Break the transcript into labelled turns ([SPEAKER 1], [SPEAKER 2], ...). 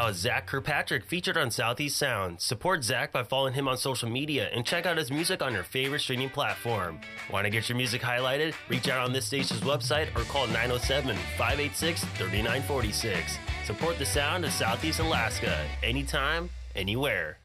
[SPEAKER 1] outlaw Zach Kirkpatrick featured on Southeast Sound. Support Zach by following him on social media and check out his music on your favorite streaming platform. Want to get your music highlighted? Reach out on this station's website or call 907-586-3946. Support the sound of Southeast Alaska, anytime, anywhere.